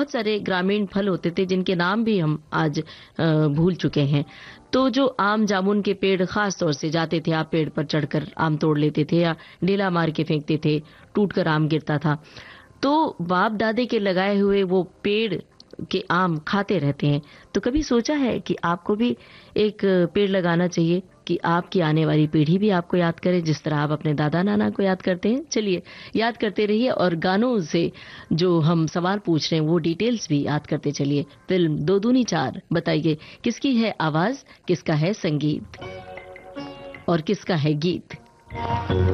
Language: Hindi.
बहुत सारे ग्रामीण फल होते थे जिनके नाम भी हम आज भूल चुके हैं। तो जो आम जामुन के पेड़, खास तौर से जाते थे आप पेड़ पर चढ़कर आम तोड़ लेते थे या ढीला मार के फेंकते थे, टूट कर आम गिरता था। तो बाप दादे के लगाए हुए वो पेड़ के आम खाते रहते हैं। तो कभी सोचा है कि आपको भी एक पेड़ लगाना चाहिए कि आपकी आने वाली पीढ़ी भी आपको याद करे जिस तरह आप अपने दादा नाना को याद करते हैं? चलिए, याद करते रहिए और गानों से जो हम सवाल पूछ रहे हैं वो डिटेल्स भी याद करते चलिए। फिल्म दो दूनी चार, बताइए किसकी है आवाज, किसका है संगीत और किसका है गीत?